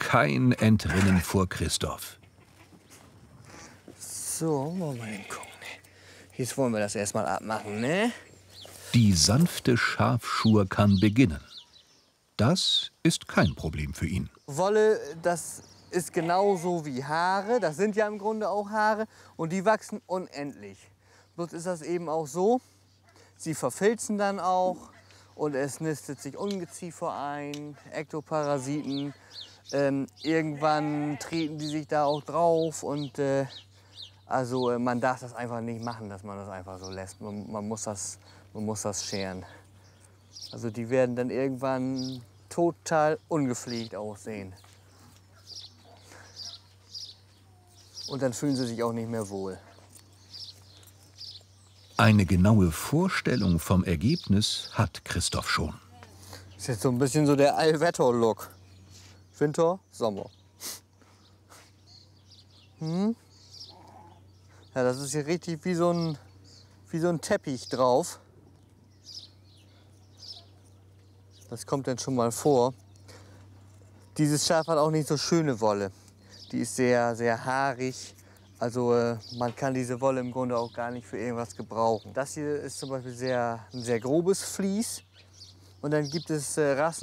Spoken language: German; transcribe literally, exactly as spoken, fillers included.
kein Entrinnen vor Christoph. So, mal hingucken. Jetzt wollen wir das erstmal abmachen, ne? Die sanfte Schafschur kann beginnen. Das ist kein Problem für ihn. Wolle, das ist genauso wie Haare. Das sind ja im Grunde auch Haare. Und die wachsen unendlich. Bloß ist das eben auch so, sie verfilzen dann auch. Und es nistet sich Ungeziefer ein, Ektoparasiten. Ähm, irgendwann treten die sich da auch drauf. Und äh, also äh, man darf das einfach nicht machen, dass man das einfach so lässt. Man, man, muss das, man muss das scheren. Also die werden dann irgendwann total ungepflegt aussehen. Und dann fühlen sie sich auch nicht mehr wohl. Eine genaue Vorstellung vom Ergebnis hat Christoph schon. Das ist jetzt so ein bisschen so der Allwetter-Look. Winter, Sommer. Hm? Ja, das ist hier richtig wie so ein, wie so ein Teppich drauf. Das kommt dann schon mal vor. Dieses Schaf hat auch nicht so schöne Wolle. Die ist sehr, sehr haarig. Also äh, man kann diese Wolle im Grunde auch gar nicht für irgendwas gebrauchen. Das hier ist zum Beispiel sehr, ein sehr grobes Vlies. Und dann gibt es äh, Rassen.